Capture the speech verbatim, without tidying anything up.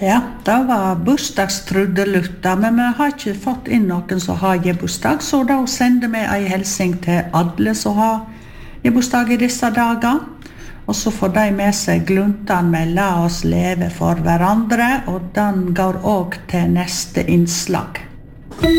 Ja, det var bursdagstrudelutta, men vi har ikke fått inn noen som har gebursdag, så da sender vi en helsing til alle som har gebursdag i disse dager. Og så får de med seg gluntan med «La oss leve for hverandre», og den går også til neste innslag.